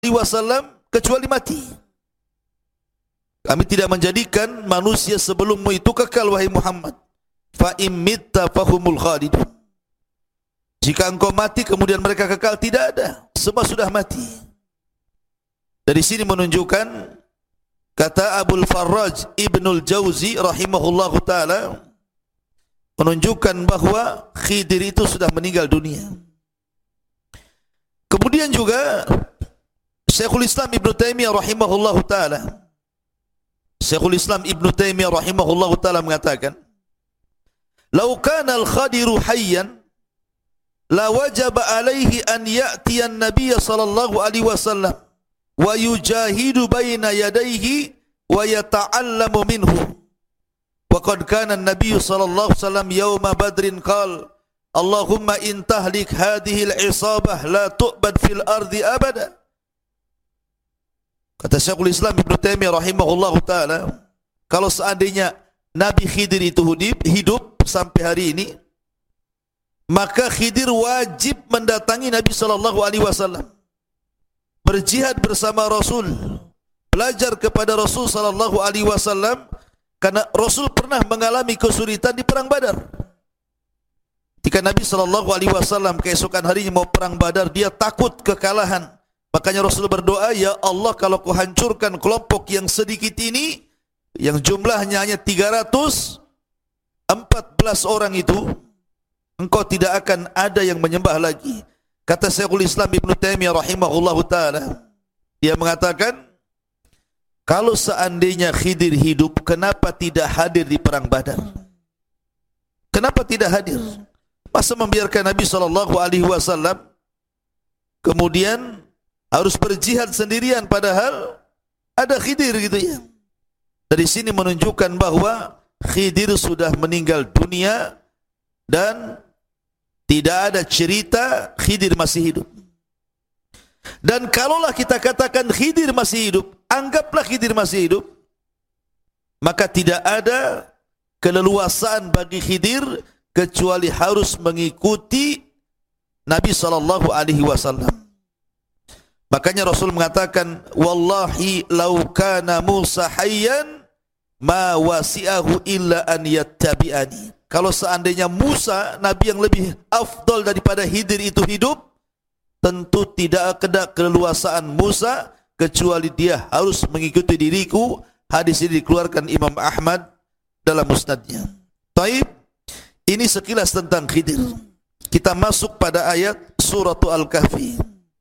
alaihi wasallam kecuali mati. Kami tidak menjadikan manusia sebelummu itu kekal, wahai Muhammad. Fa imitta fahumul khalidun. Jika engkau mati kemudian mereka kekal, tidak ada, semua sudah mati. Dari sini menunjukkan, kata Abul Farraj Ibnul Jauzi rahimahullahu ta'ala, menunjukkan bahawa Khidir itu sudah meninggal dunia. Kemudian juga Syekhul Islam Ibn Taimiyah rahimahullahu ta'ala, Syekhul Islam Ibn Taimiyah rahimahullahu ta'ala mengatakan, "Lau kana al-Khadiru hayyan la wajaba alaihi an ya'tiya an-nabiy sallallahu alaihi wasallam wa yujahidu baina yadayhi wa yata'allamu minhu. Wa qad kana an-nabiy sallallahu alaihi wasallam yawma badrin qala Allahumma in tahlik hadhihi al-isabah la tu'bad fil ardi abada." Kata Syekhul Islam Ibn Taimiyah rahimahullahu ta'ala, kalau seandainya Nabi Khidir itu hidup sampai hari ini, maka Khidir wajib mendatangi Nabi SAW, berjihad bersama Rasul, belajar kepada Rasul SAW, karena Rasul pernah mengalami kesulitan di perang Badar. Ketika Nabi SAW keesokan harinya mau perang Badar, dia takut kekalahan. Makanya Rasul berdoa, "Ya Allah, kalau kau hancurkan kelompok yang sedikit ini, yang jumlahnya hanya 314 orang itu, engkau tidak akan ada yang menyembah lagi." Kata Syekhul Islam Ibn Taimiyah rahimahullahu ta'ala, dia mengatakan, kalau seandainya Khidir hidup, kenapa tidak hadir di perang Badar? Kenapa tidak hadir? Masa membiarkan Nabi SAW kemudian harus berjihad sendirian, padahal ada Khidir gitu ya. Dari sini menunjukkan bahawa Khidir sudah meninggal dunia dan tidak ada cerita Khidir masih hidup. Dan kalaulah kita katakan Khidir masih hidup, anggaplah Khidir masih hidup, maka tidak ada keleluasaan bagi Khidir kecuali harus mengikuti Nabi SAW. Makanya Rasul mengatakan, "Wallahi law kana Musa hayyan ma wasi'ahu illa an yattabi'ani." Kalau seandainya Musa, Nabi yang lebih afdal daripada Khidir itu hidup, tentu tidak ada keleluasaan Musa kecuali dia harus mengikuti diriku. Hadis ini dikeluarkan Imam Ahmad dalam musnadnya. Taib, ini sekilas tentang Khidir. Kita masuk pada ayat surah Al-Kahfi.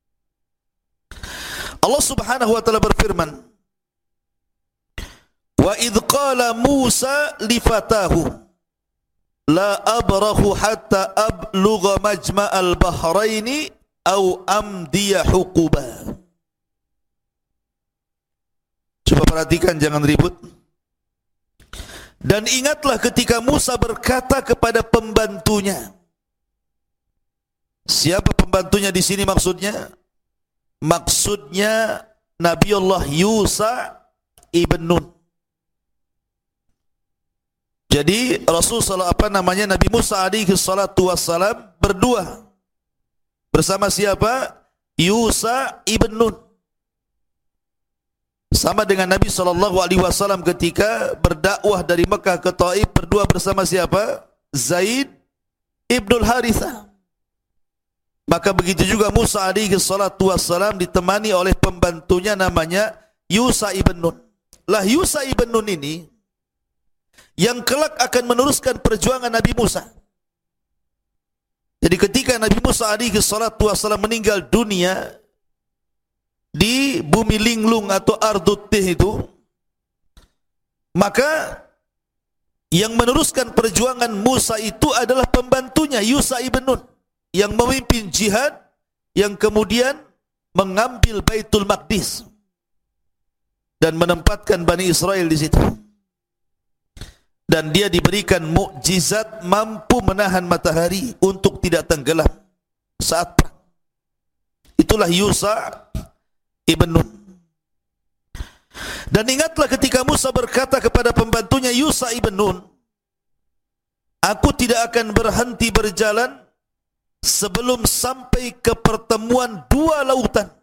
Allah Subhanahu wa ta'ala berfirman, "Wa idh qala Musa li fatahu la abrahu hatta ablugha majma'al bahraini aw amdiya huquba." Coba perhatikan, jangan ribut. Dan ingatlah ketika Musa berkata kepada pembantunya. Siapa pembantunya di sini maksudnya? Maksudnya Nabiullah Yusa ibn Nun. Jadi Nabi Musa alaihi salatu wassalam berdua bersama siapa? Yusa ibn Nun. Sama dengan Nabi SAW ketika berdakwah dari Mekah ke Taif, berdua bersama siapa? Zaid ibn Harithah. Maka begitu juga Musa alaihi salatu wassalam ditemani oleh pembantunya namanya Yusa ibn Nun. Lah Yusa ibn Nun ini yang kelak akan meneruskan perjuangan Nabi Musa. Jadi ketika Nabi Musa alaihi salatu wassalam meninggal dunia di bumi linglung atau Ardut Tih itu, maka yang meneruskan perjuangan Musa itu adalah pembantunya Yusa ibn Nun, yang memimpin jihad, yang kemudian mengambil Baitul Maqdis dan menempatkan Bani Israel di situ. Dan dia diberikan mukjizat mampu menahan matahari untuk tidak tenggelam saat perang. Itulah Yusa ibn Nun. Dan ingatlah ketika Musa berkata kepada pembantunya Yusa ibn Nun, "Aku tidak akan berhenti berjalan sebelum sampai ke pertemuan dua lautan."